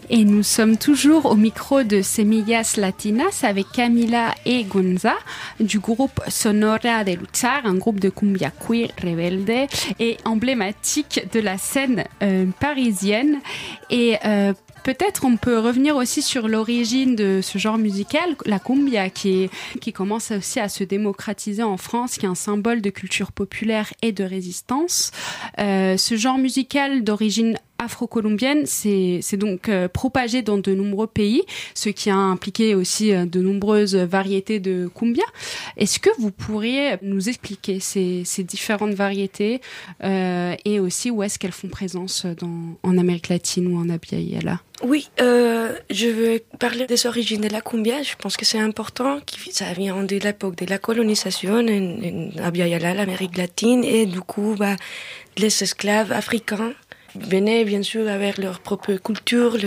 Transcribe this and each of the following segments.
Et nous sommes toujours au micro de Semillas Latinas avec Camila et Gonza du groupe Sonora de Luchar, un groupe de cumbia queer rebelde et emblématique de la scène parisienne. Et peut-être on peut revenir aussi sur l'origine de ce genre musical, la cumbia, qui commence aussi à se démocratiser en France, qui est un symbole de culture populaire et de résistance. Ce genre musical d'origine afro-colombienne, c'est donc propagé dans de nombreux pays, ce qui a impliqué aussi de nombreuses variétés de cumbia. Est-ce que vous pourriez nous expliquer ces différentes variétés et aussi où est-ce qu'elles font présence en Amérique latine ou en Abya-Yala? Oui, je veux parler des origines de la cumbia. Je pense que c'est important. Ça vient de l'époque de la colonisation en Abya-Yala, l'Amérique latine, et du coup, les esclaves africains venaient bien sûr avec leur propre culture,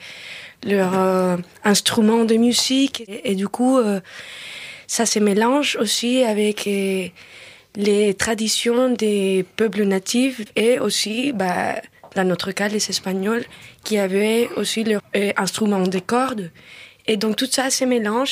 leurs instruments de musique, et du coup, ça se mélange aussi avec les traditions des peuples natifs et aussi, dans notre cas, les Espagnols, qui avaient aussi leurs instruments de cordes. Et donc tout ça se mélange.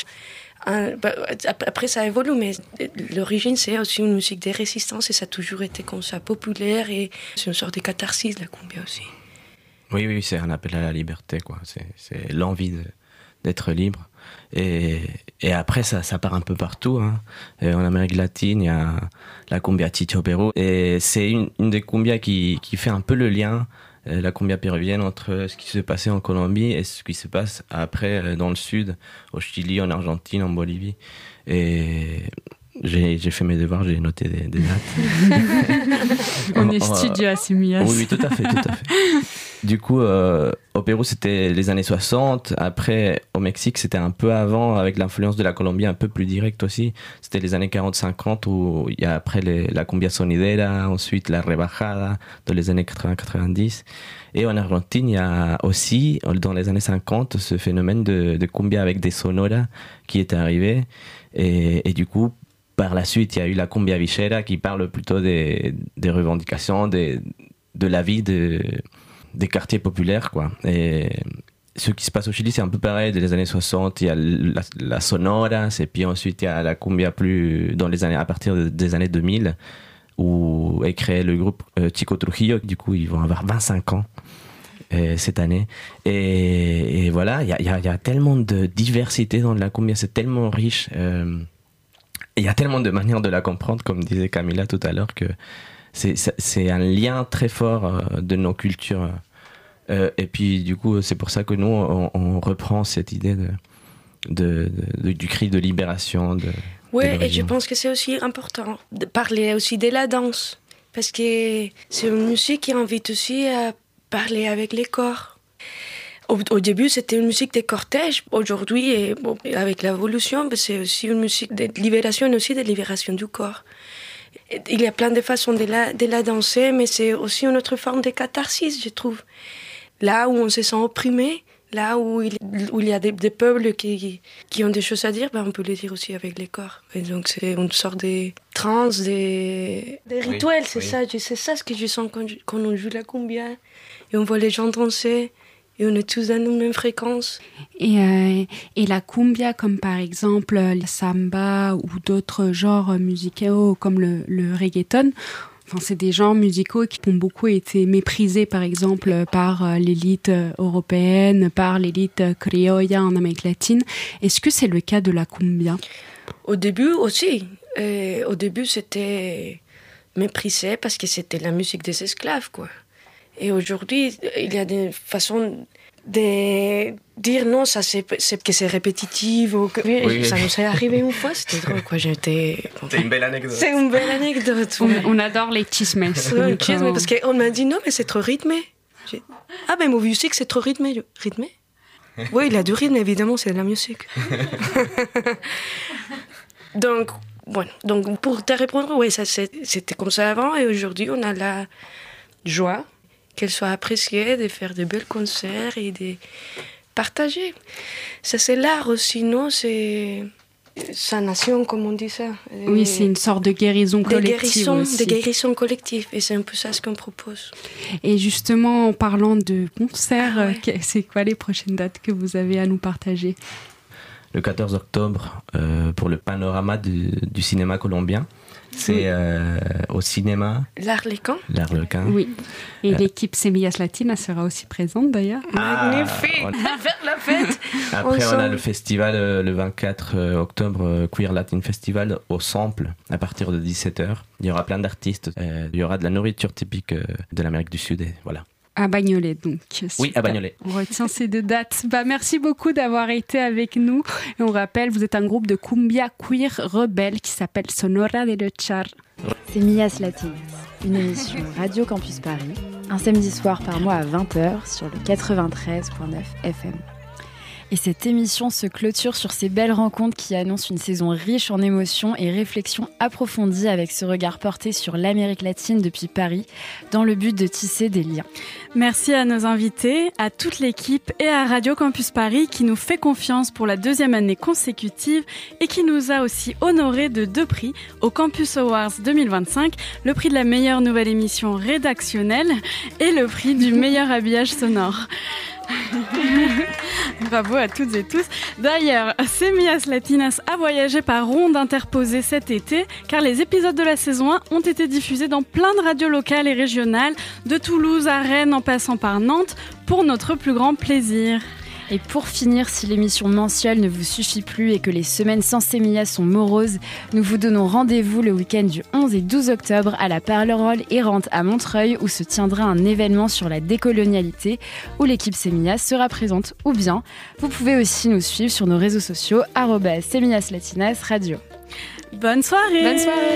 Après, ça évolue, mais l'origine, c'est aussi une musique de résistance et ça a toujours été comme ça, populaire, et c'est une sorte de catharsis, la cumbia aussi. Oui, c'est un appel à la liberté, quoi. C'est l'envie d'être libre. Et après, ça part un peu partout, hein. Et en Amérique latine, il y a la cumbia Tito Pérou. Et c'est une des cumbias qui fait un peu le lien, la cumbia péruvienne, entre ce qui se passait en Colombie et ce qui se passe après dans le sud, au Chili, en Argentine, en Bolivie. Et j'ai fait mes devoirs, j'ai noté des dates. On est studio à Semillas. Oui, tout à fait. Du coup, au Pérou, c'était les années 60. Après, au Mexique, c'était un peu avant, avec l'influence de la Colombie un peu plus directe aussi. C'était les années 40-50, où il y a après la cumbia sonidera, ensuite la rebajada, dans les années 80-90. Et en Argentine, il y a aussi, dans les années 50, ce phénomène de cumbia avec des sonoras qui est arrivé. Et du coup, par la suite, il y a eu la cumbia villera qui parle plutôt des revendications, de la vie des quartiers populaires, quoi. Et ce qui se passe au Chili, c'est un peu pareil. Dès les années 60, il y a la sonora, et puis ensuite il y a la cumbia à partir des années 2000, où est créé le groupe Chico Trujillo. Du coup, ils vont avoir 25 ans cette année. Et voilà, il y a tellement de diversité dans la cumbia, c'est tellement riche. Il y a tellement de manières de la comprendre, comme disait Camila tout à l'heure, que c'est un lien très fort de nos cultures. Et puis, du coup, c'est pour ça que nous, on reprend cette idée du cri de libération. Oui, et je pense que c'est aussi important de parler aussi de la danse. Parce que c'est une musique qui invite aussi à parler avec les corps. Au début, c'était une musique de cortège. Aujourd'hui, avec l'évolution, c'est aussi une musique de libération et aussi de libération du corps. Il y a plein de façons de la danser, mais c'est aussi une autre forme de catharsis, je trouve. Là où on se sent opprimé, là où il y a des peuples qui ont des choses à dire, on peut les dire aussi avec les corps. Et donc c'est une sorte de trance, des rituels, c'est ça ce que je sens quand on joue la cumbia. Et on voit les gens danser. Et on est tous dans la même fréquence. Et la cumbia, comme par exemple la samba ou d'autres genres musicaux comme le reggaeton, c'est des genres musicaux qui ont beaucoup été méprisés, par exemple, par l'élite européenne, par l'élite criolla en Amérique latine. Est-ce que c'est le cas de la cumbia? Au début aussi. Au début, c'était méprisé parce que c'était la musique des esclaves, quoi. Et aujourd'hui, il y a des façons de dire non, ça c'est que c'est répétitif. Oui. Ça nous est arrivé une fois, c'était drôle, quoi. C'est une belle anecdote. C'est une belle anecdote. On adore les chismes. Parce qu'on m'a dit non, mais c'est trop rythmé. Mais mon musique, c'est trop rythmé. Rythmé? Oui, il a du rythme, évidemment, c'est de la musique. Donc pour te répondre, oui, c'était comme ça avant, et aujourd'hui, on a la joie qu'elle soit appréciée, de faire de belles concerts et de partager. Ça, c'est l'art aussi, non? C'est sanation, comme on dit ça. Oui, c'est une sorte de guérison collective Des guérisons collectives, et c'est un peu ça ce qu'on propose. Et justement, en parlant de concerts, c'est quoi les prochaines dates que vous avez à nous partager ? Le 14 octobre, pour le panorama du cinéma colombien. C'est au cinéma L'Arlequin. Oui. Et l'équipe Semillas Latinas sera aussi présente d'ailleurs. Magnifique. On va faire la fête. Après, on a le festival le 24 octobre, Queer Latin Festival au Sample à partir de 17h. Il y aura plein d'artistes. Il y aura de la nourriture typique de l'Amérique du Sud. Et voilà. À Bagnolet, donc. Oui, à Bagnolet. On retient ces 2 dates. Merci beaucoup d'avoir été avec nous. Et on rappelle, vous êtes un groupe de cumbia queer rebelle qui s'appelle Sonora de Luchar. Semillas Latinas, une émission Radio Campus Paris, un samedi soir par mois à 20h sur le 93.9 FM. Et cette émission se clôture sur ces belles rencontres qui annoncent une saison riche en émotions et réflexions approfondies avec ce regard porté sur l'Amérique latine depuis Paris, dans le but de tisser des liens. Merci à nos invités, à toute l'équipe et à Radio Campus Paris qui nous fait confiance pour la 2e année consécutive et qui nous a aussi honorés de 2 prix au Campus Awards 2025, le prix de la meilleure nouvelle émission rédactionnelle et le prix du meilleur habillage sonore. Bravo à toutes et tous. D'ailleurs, Semillas Latinas a voyagé par ronde interposée cet été car les épisodes de la saison 1 ont été diffusés dans plein de radios locales et régionales, de Toulouse à Rennes en passant par Nantes, pour notre plus grand plaisir. Et pour finir, si l'émission mensuelle ne vous suffit plus et que les semaines sans Semillas sont moroses, nous vous donnons rendez-vous le week-end du 11 et 12 octobre à la Parlerole errante à Montreuil où se tiendra un événement sur la décolonialité où l'équipe Semillas sera présente. Ou bien, vous pouvez aussi nous suivre sur nos réseaux sociaux @SemillasLatinas Radio. Bonne soirée. Bonne soirée.